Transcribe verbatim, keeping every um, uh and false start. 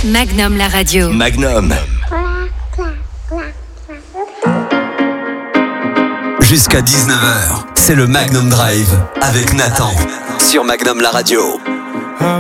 Magnum la radio. Magnum. Jusqu'à dix-neuf heures, c'est le Magnum Drive avec Nathan sur Magnum la radio.